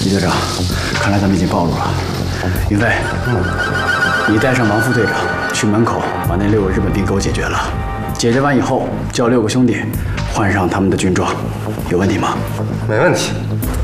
李队长，看来咱们已经暴露了。云飞，你带上王副队长去门口把那6个日本兵给我解决了。解决完以后，叫6个兄弟换上他们的军装，有问题吗？ 没问题。